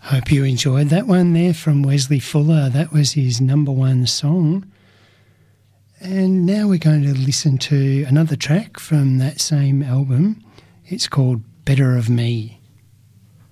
Hope you enjoyed that one there from Wesley Fuller. That was his number one song. And now we're going to listen to another track from that same album. It's called Better of Me.